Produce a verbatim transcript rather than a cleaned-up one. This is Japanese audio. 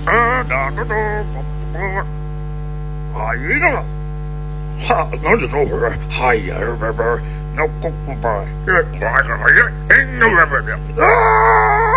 あだだだ啊，一个，哈，那就说会儿，哎呀，不不，那不不不，这我这这，哎，那不不不，啊！